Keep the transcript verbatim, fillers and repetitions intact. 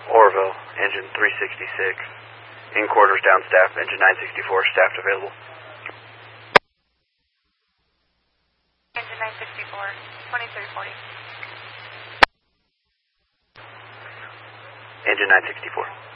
Orville, engine three sixty-six. In quarters down staff, engine nine sixty-four, staffed available. Engine nine sixty-four, twenty-three forty. Engine nine sixty-four.